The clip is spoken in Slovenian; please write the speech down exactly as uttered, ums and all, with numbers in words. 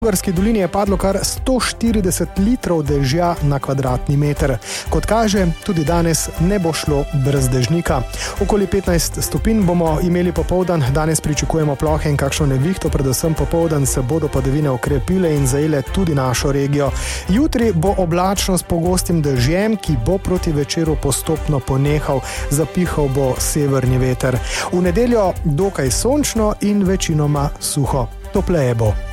V Trnovarski dolini je padlo kar sto štirideset litrov dežja na kvadratni meter. Kot kaže, tudi danes ne bo šlo brez dežnika. Okoli petnajst stopinj bomo imeli popoldan, danes pričakujemo plohe in kakšno nevihto, predvsem popoldan se bodo padavine okrepile in zajele tudi našo regijo. Jutri bo oblačno s pogostim dežjem, ki bo proti večeru postopno ponehal, zapihal bo severni veter. V nedeljo dokaj sončno in večinoma suho. Topleje bo.